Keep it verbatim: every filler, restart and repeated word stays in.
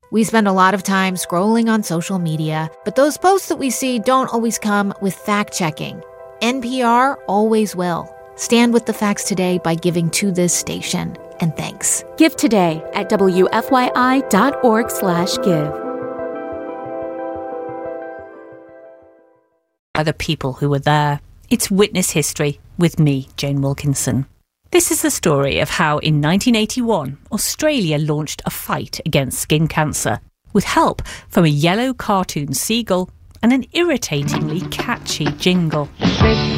We spend a lot of time scrolling on social media, but those posts that we see don't always come with fact-checking. N P R always will. Stand with the facts today by giving to this station. And thanks. Give today at W F Y I dot org slash give. Other people who were there. It's Witness History with me, Jane Wilkinson. This is the story of how in nineteen eighty-one, Australia launched a fight against skin cancer with help from a yellow cartoon seagull and an irritatingly catchy jingle.